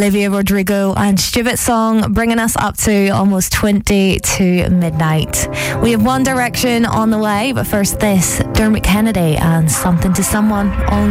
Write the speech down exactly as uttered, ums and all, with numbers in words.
Olivia Rodrigo and Stupid Song, bringing us up to almost twenty to midnight. We have One Direction on the way, but first this, Dermot Kennedy and Something to Someone on